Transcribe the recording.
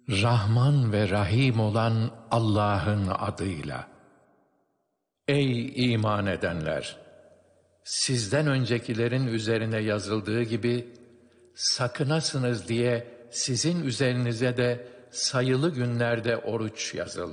Rahman ve Rahim olan Allah'ın adıyla. Ey iman edenler! Sizden öncekilerin üzerine yazıldığı gibi, sakınasınız diye sizin üzerinize de sayılı günlerde oruç yazıldı.